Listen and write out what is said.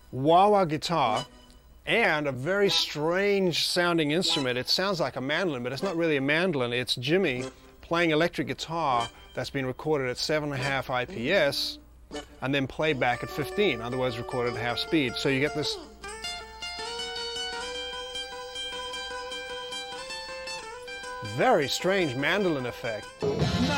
wah-wah guitar and a very strange sounding instrument. It sounds like a mandolin, but it's not really a mandolin. It's Jimmy playing electric guitar that's been recorded at 7.5 IPS and then played back at 15, in other words, recorded at half speed. So you get this very strange mandolin effect.